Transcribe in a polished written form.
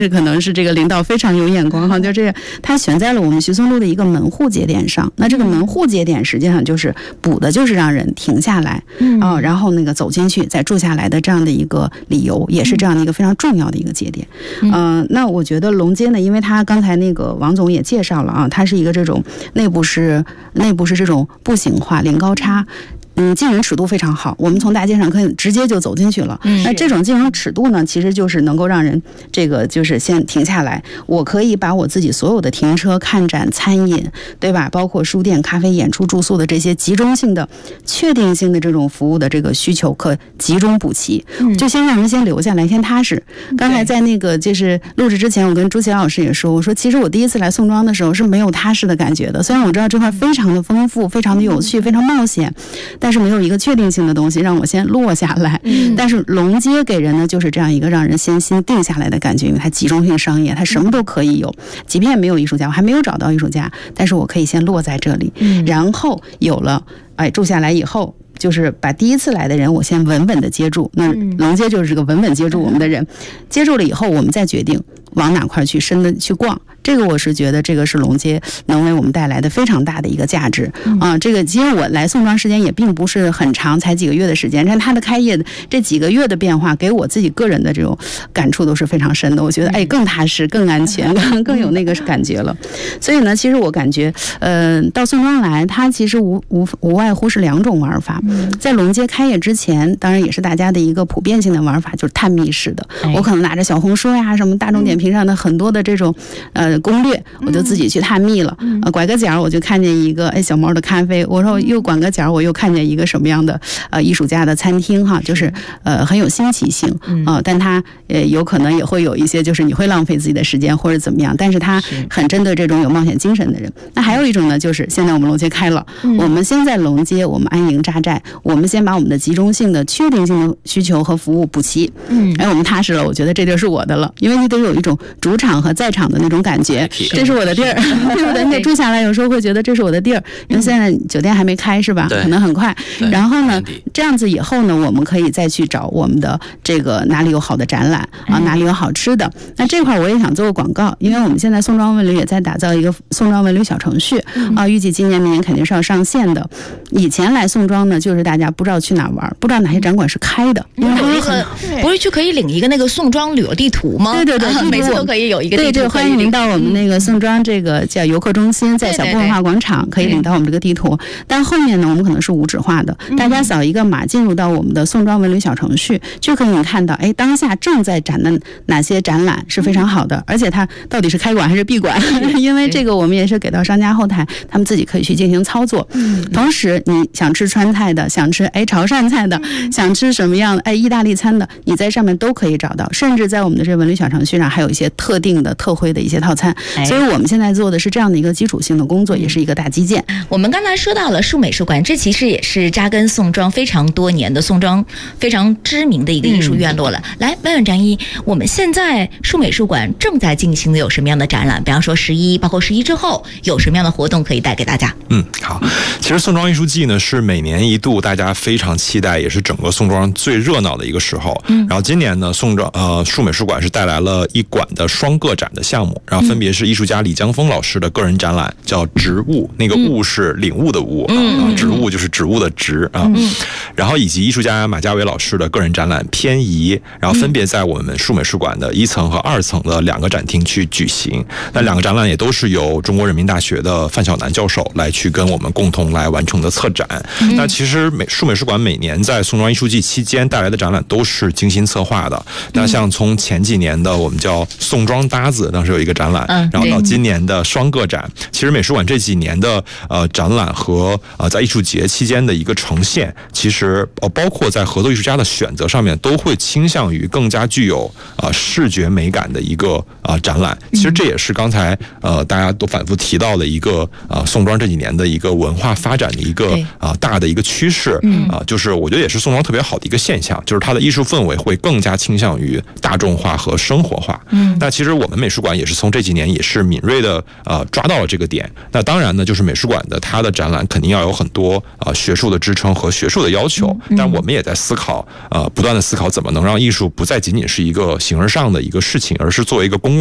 这可能是这个领导非常有眼光哈，就这个他选在了我们徐淞路的一个门户节点上。那这个门户节点实际上就是补的就是让人停下来，然后那个走进去再住下来的这样的一个理由，也是这样的一个非常重要的一个节点。那我觉得龙街呢，因为他刚才那个王总也介绍了啊，它是一个这种内部是这种步行化零高差。进人尺度非常好，我们从大街上可以直接就走进去了。那这种进人尺度呢，其实就是能够让人这个就是先停下来，我可以把我自己所有的停车、看展、餐饮，对吧？包括书店、咖啡、演出、住宿的这些集中性的、确定性的这种服务的这个需求，可集中补齐，就先让人先留下来，先踏实。刚才在那个就是录制之前，我跟朱琦老师也说，我说其实我第一次来宋庄的时候是没有踏实的感觉的，虽然我知道这块非常的丰富、非常的有趣、非常冒险，但是没有一个确定性的东西让我先落下来。但是龙街给人呢就是这样一个让人先心定下来的感觉，因为它集中性商业，它什么都可以有，即便没有艺术家，我还没有找到艺术家，但是我可以先落在这里，然后有了住下来以后，就是把第一次来的人我先稳稳的接住。那龙街就是这个稳稳接住我们的人，接住了以后我们再决定往哪块去深的去逛。这个我是觉得这个是龙街能为我们带来的非常大的一个价值这个其实我来宋庄时间也并不是很长，才几个月的时间，但它的开业的这几个月的变化给我自己个人的这种感触都是非常深的。我觉得更踏实、更安全、更有那个感觉了。所以呢，其实我感觉到宋庄来，它其实无外乎是两种玩法。在龙街开业之前，当然也是大家的一个普遍性的玩法，就是探秘式的。我可能拿着小红书呀、什么大众点评上的很多的这种攻略，我就自己去探秘了。拐个角我就看见一个小猫的咖啡，我说又拐个角我又看见一个什么样的艺术家的餐厅哈，就是很有新奇性但它有可能也会有一些就是你会浪费自己的时间或者怎么样，但是它很针对这种有冒险精神的人。那还有一种呢，就是现在我们龙街开了，我们先在龙街我们安营扎寨，我们先把我们的集中性的确定性的需求和服务补齐，我们踏实了，我觉得这就是我的了，因为你得有一种主场和在场的那种感觉，这是我的地儿，对不对？你得住下来，有时候会觉得这是我的地儿，因为现在酒店还没开是吧？可能很快。然后呢，这样子以后呢，我们可以再去找我们的这个哪里有好的展览哪里有好吃的。那这块我也想做个广告，因为我们现在宋庄文旅也在打造一个宋庄文旅小程序预计今年明年肯定是要上线的。以前来宋庄呢，就是大家不知道去哪玩，不知道哪些展馆是开的，因为它很不是就可以领一个那个宋庄旅游地图吗？对，每次都可以有一个地图。 对，欢迎您到我们那个宋庄这个叫游客中心，在小布文化广场可以领到我们这个地图。但后面呢，我们可能是无纸化的，大家扫一个码进入到我们的宋庄文旅小程序，就可以看到当下正在展的哪些展览是非常好的，而且它到底是开馆还是闭馆，因为这个我们也是给到商家后台，他们自己可以去进行操作。同时你想吃川菜的，想吃潮汕菜的，想吃什么样的意大利餐的，你在上面都可以找到，甚至在我们的这文旅小程序上还有一些特定的特惠的一些套餐。所以我们现在做的是这样的一个基础性的工作，也是一个大基建。 我们刚才说到了树美术馆，这其实也是扎根宋庄非常多年的宋庄非常知名的一个艺术院落了。来问问张一，我们现在树美术馆正在进行的有什么样的展览？比方说11，包括11之后有什么样的活动可以带给大家？ 好，其实宋庄艺术季呢是每年一度大家非常期待，也是整个宋庄最热闹的一个时候。然后今年呢，宋庄树美术馆是带来了一馆的双个展的项目，然后分别是艺术家李江峰老师的个人展览，叫植物，那个物是领悟的物植物就是植物的植然后以及艺术家马家伟老师的个人展览偏移，然后分别在我们树美术馆的1层和2层的2个展厅去举行。那2个展览也都是由中国人民大学的范晓楠教授来去跟我们共同来完成的策展。那其实树美术馆每年在宋庄艺术季期间带来的展览都是精心策划的。那像从前几年的我们叫宋庄搭子，当时有一个展览，然后到今年的双个展，其实美术馆这几年的展览和在艺术节期间的一个呈现，其实包括在合作艺术家的选择上面，都会倾向于更加具有视觉美感的一个展览。其实这也是刚才大家都反复提到的一个宋庄这几年的一个文化发展的一个大的一个趋势就是我觉得也是宋庄特别好的一个现象，就是它的艺术氛围会更加倾向于大众化和生活化。那其实我们美术馆也是从这几几年也是敏锐的抓到了这个点。那当然呢，就是美术馆的它的展览肯定要有很多学术的支撑和学术的要求，但我们也在思考不断的思考怎么能让艺术不再仅仅是一个形而上的一个事情，而是作为一个公共